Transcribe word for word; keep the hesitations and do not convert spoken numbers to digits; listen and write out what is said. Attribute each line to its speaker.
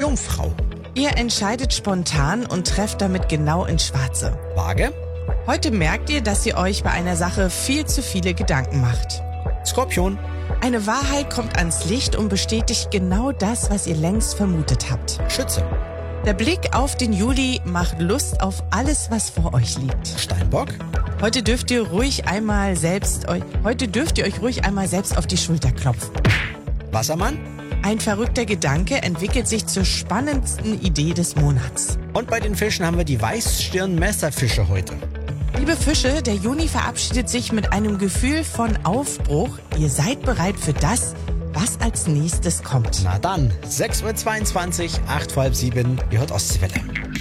Speaker 1: Jungfrau.
Speaker 2: Ihr entscheidet spontan und trefft damit genau ins Schwarze.
Speaker 1: Waage.
Speaker 2: Heute merkt ihr, dass ihr euch bei einer Sache viel zu viele Gedanken macht.
Speaker 1: Skorpion.
Speaker 2: Eine Wahrheit kommt ans Licht und bestätigt genau das, was ihr längst vermutet habt.
Speaker 1: Schütze.
Speaker 2: Der Blick auf den Juli macht Lust auf alles, was vor euch liegt.
Speaker 1: Steinbock.
Speaker 2: Heute dürft ihr ruhig einmal selbst euch, heute dürft ihr euch ruhig einmal selbst auf die Schulter klopfen.
Speaker 1: Wassermann.
Speaker 2: Ein verrückter Gedanke entwickelt sich zur spannendsten Idee des Monats.
Speaker 1: Und bei den Fischen haben wir die Weißstirn-Messerfische heute.
Speaker 2: Liebe Fische, der Juni verabschiedet sich mit einem Gefühl von Aufbruch. Ihr seid bereit für das, was als nächstes kommt.
Speaker 1: Na dann, sechs Uhr zweiundzwanzig, acht vor halb sieben, ihr hört Ostseewelle.